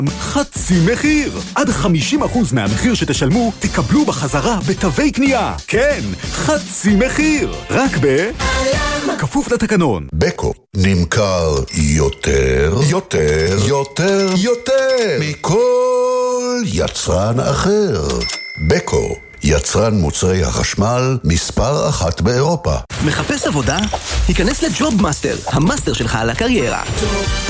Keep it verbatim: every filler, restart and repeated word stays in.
חצי מחיר. עד חמישים אחוז מהמחיר שתשלמו תקבלו בחזרה בתווי קנייה. כן, חצי מחיר. רק ב... כפוף לתקנון. בקו נמכר יותר, יותר, יותר, יותר מכל יצרן אחר. בקו, יצרן מוצרי החשמל מספר אחת באירופה. מחפש עבודה? היכנס לג'וב מאסטר, המאסטר שלך על הקריירה.